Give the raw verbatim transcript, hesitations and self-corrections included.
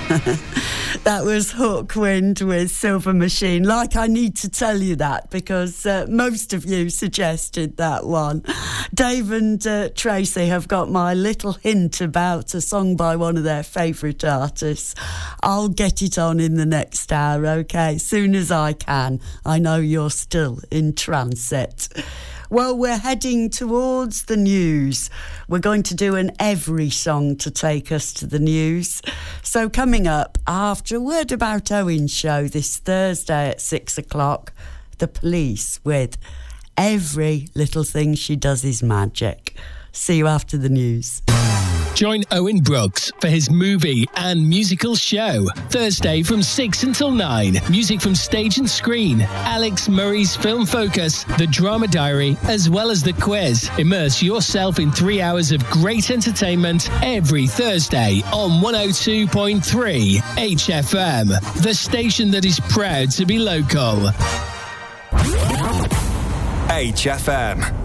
That was Hawkwind with Silver Machine. Like, I need to tell you that because uh, most of you suggested that one. Dave and uh, Tracy have got my little hint about a song by one of their favourite artists. I'll get it on in the next hour, OK? Soon as I can. I know you're still in transit. Well, we're heading towards the news. We're going to do an every song to take us to the news. So coming up, after a Word About Owen's show this Thursday at six o'clock, The Police with Every Little Thing She Does Is Magic. See you after the news. Join Owen Brooks for his movie and musical show. Thursday from six until nine. Music from stage and screen. Alex Murray's Film Focus, The Drama Diary, as well as the quiz. Immerse yourself in three hours of great entertainment every Thursday on one oh two point three H F M. The station that is proud to be local. H F M.